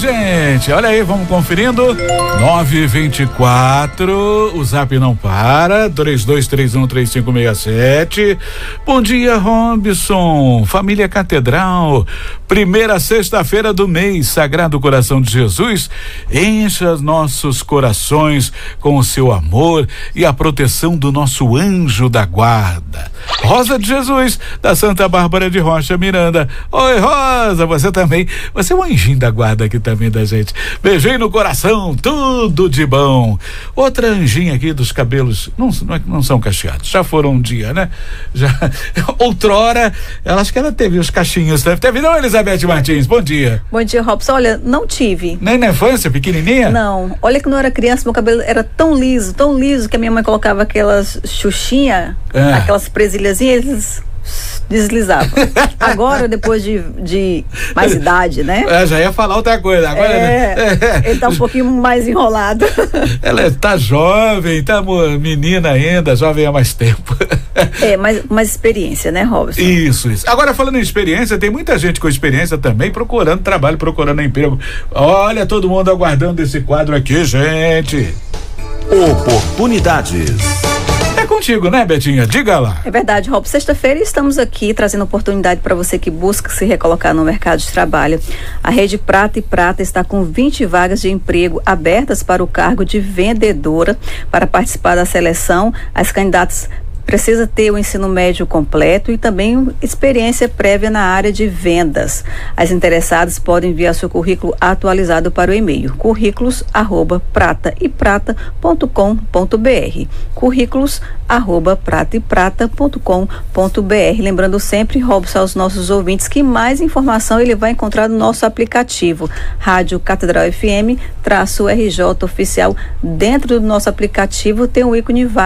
gente? Olha aí, vamos conferindo. 924, o zap não para, 32313567. Bom dia, Robson, família Catedral, primeira sexta-feira do mês, Sagrado Coração de Jesus, encha nossos corações com o seu amor e a proteção do nosso anjo da guarda. Rosa de Jesus, da Santa Bárbara de Rocha, Miranda. Oi, Rosa, você também, você é um anjinho da guarda aqui também da gente. Beijinho no coração, tudo de bom. Outra anjinha aqui dos cabelos, não são cacheados, já foram um dia, né? Já, outrora, acho que ela teve os cachinhos, teve não, Elizabeth Martins? Bom dia. Bom dia, Robson. Olha, não tive. Nem na infância, pequenininha? Não. Olha que não era criança, meu cabelo era tão liso, que a minha mãe colocava aquelas xuxinhas, aquelas presilhazinhas, deslizava. Agora, depois de mais idade, né? Já ia falar outra coisa. Agora, ele tá um pouquinho mais enrolado. Ela tá jovem, tá menina ainda, jovem há mais tempo. Mais experiência, né, Robson? Isso. Agora, falando em experiência, tem muita gente com experiência também procurando trabalho, procurando emprego. Olha, todo mundo aguardando esse quadro aqui, gente. Oportunidades. É contigo, né, Betinha? Diga lá. É verdade, Rob. Sexta-feira estamos aqui trazendo oportunidade para você que busca se recolocar no mercado de trabalho. A Rede Prata e Prata está com 20 vagas de emprego abertas para o cargo de vendedora. Para participar da seleção, as candidatas precisa ter o ensino médio completo e também experiência prévia na área de vendas. As interessadas podem enviar seu currículo atualizado para o e-mail currículos@prataeprata.com.br currículos@prataeprata.com.br. Lembrando sempre, Robson, aos nossos ouvintes que mais informação ele vai encontrar no nosso aplicativo Rádio Catedral FM _RJ Oficial. Dentro do nosso aplicativo tem o ícone